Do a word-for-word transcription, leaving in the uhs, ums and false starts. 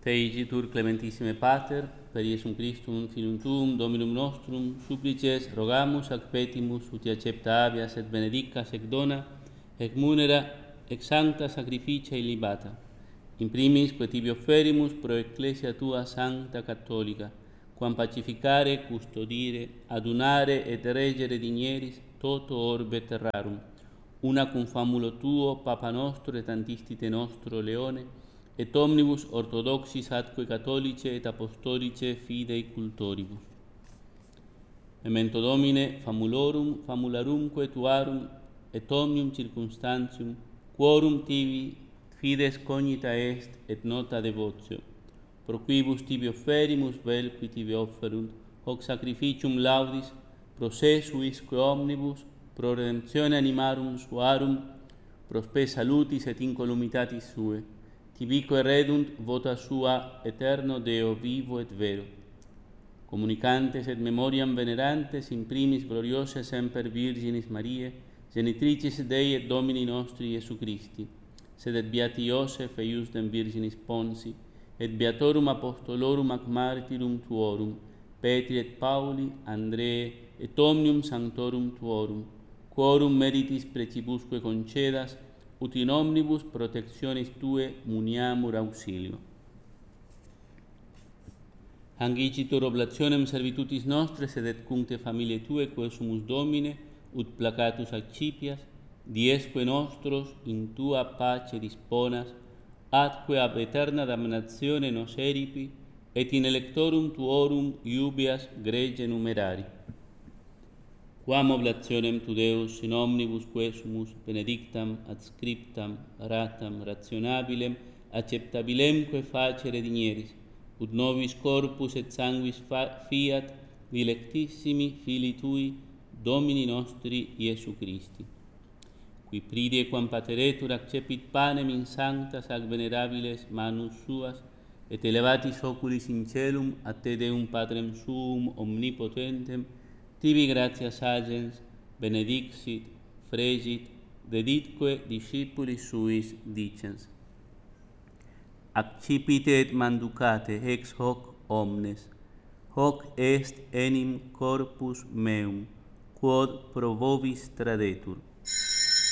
Te igitur clementissime Pater, per Iesum Christum, Filium Tuum, Dominum nostrum, supplices, rogamus, ac petimus, ut accepta habeas et benedicas, ec dona, ec munera, ec sancta sacrificia illibata. In primis, que tibi offerimus pro Ecclesia Tua Sancta Catholica, quam pacificare, custodire, adunare et regere digneris toto orbe terrarum, una cum famulo Tuo, Papa nostro et antistite nostro Leone, et omnibus orthodoxis atque catholice et apostolice fidei cultoribus. Memento Domine famulorum, famularumque tuarum, et omnium circumstantium, quorum tibi fides cognita est et nota devotio, pro quibus tibi offerimus vel qui tibi offerunt, hoc sacrificium laudis, pro se suisque omnibus, pro redemptione animarum suarum, pro spe salutis et incolumitatis sue, tibique redunt vota sua eterno Deo vivo et vero. Comunicantes et memoriam venerantes in primis gloriose semper Virginis Mariae, genitricis Dei et Domini nostri Iesu Christi, sed et beati Iosef eius dem Virginis Ponsi, et beatorum apostolorum ac martyrum tuorum, Petri et Pauli, Andree, et omnium sanctorum tuorum, quorum meritis precibusque concedas, ut in omnibus protectionis Tue muniamur auxilio. Angicitur oblationem servitutis nostre, sed et cuncte familiae Tue, quae sumus Domine, ut placatus accipias, diesque nostros in Tua pace disponas, atque ab eterna damnatione nos eripi, et in electorum Tuorum iubeas grege numerari. Quam oblationem Tu Deus in omnibus quesumus benedictam, adscriptam, ratam, rationabilem, acceptabilemque facere digneris, ut nobis corpus et sanguis fiat dilectissimi Filii Tui, Domini nostri Iesu Christi, qui pridie quam pateretur accepit panem in sanctas ac venerabiles manus suas, et elevatis oculis in celum a Te Deum Patrem Suum omnipotentem, tibi gratias agens, benedixit, fregit, deditque discipulis suis dicens. Accipite et manducate ex hoc omnes, hoc est enim corpus meum, quod pro vobis tradetur.